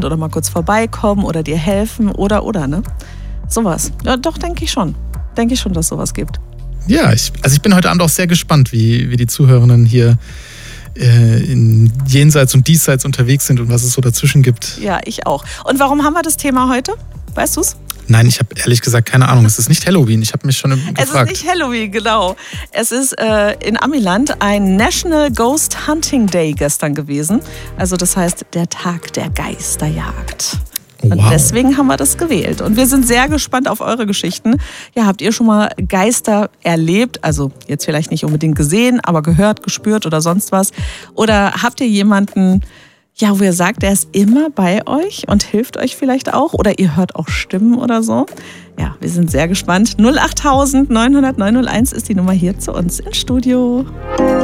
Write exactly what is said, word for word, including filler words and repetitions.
sind oder mal kurz vorbeikommen oder dir helfen oder, oder, ne? Sowas. Ja, doch, denke ich schon. Denke ich schon, dass es sowas gibt. Ja, ich, also ich bin heute Abend auch sehr gespannt, wie, wie die Zuhörerinnen hier äh, in Jenseits und Diesseits unterwegs sind und was es so dazwischen gibt. Ja, ich auch. Und warum haben wir das Thema heute? Weißt du's? Nein, ich habe ehrlich gesagt keine Ahnung. Es ist nicht Halloween. Ich habe mich schon gefragt. Es ist nicht Halloween, genau. Es ist äh, in Amiland ein National Ghost Hunting Day gestern gewesen. Also das heißt, der Tag der Geisterjagd. Und wow. Deswegen haben wir das gewählt. Und wir sind sehr gespannt auf eure Geschichten. Ja, habt ihr schon mal Geister erlebt? Also jetzt vielleicht nicht unbedingt gesehen, aber gehört, gespürt oder sonst was? Oder habt ihr jemanden, ja, wo ihr sagt, der ist immer bei euch und hilft euch vielleicht auch? Oder ihr hört auch Stimmen oder so? Ja, wir sind sehr gespannt. null acht neun null null eins ist die Nummer hier zu uns ins Studio.